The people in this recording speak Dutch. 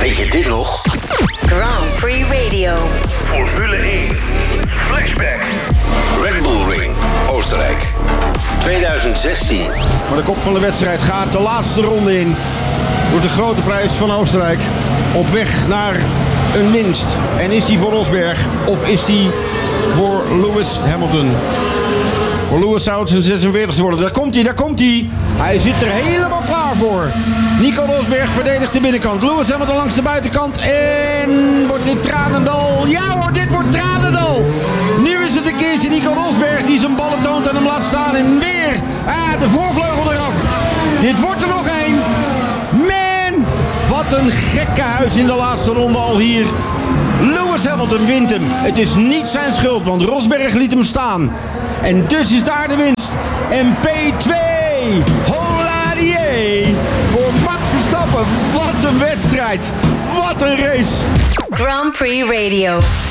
Weet je dit nog? Grand Prix Radio. Formule 1. Flashback. Red Bull Ring, Oostenrijk. 2016. Maar de kop van de wedstrijd gaat de laatste ronde in. Door de grote prijs van Oostenrijk. Op weg naar een winst. En is die voor Rosberg of is die voor Lewis Hamilton? Voor Lewis zou het zijn 46e worden. Daar komt hij. Hij zit er helemaal klaar voor. Nico Rosberg verdedigt de binnenkant. Lewis Hamilton langs de buitenkant. En wordt dit Tranendal? Ja hoor, dit wordt Tranendal. Nu is het een keertje Nico Rosberg die zijn ballen toont en hem laat staan. En weer de voorvleugel eraf. Dit wordt er nog één. Man, wat een gekke huis in de laatste ronde al hier. Lewis Hamilton wint hem. Het is niet zijn schuld, want Rosberg liet hem staan. En dus is daar de winst. En P2, Holladier, voor Max Verstappen. Wat een wedstrijd. Wat een race. Grand Prix Radio.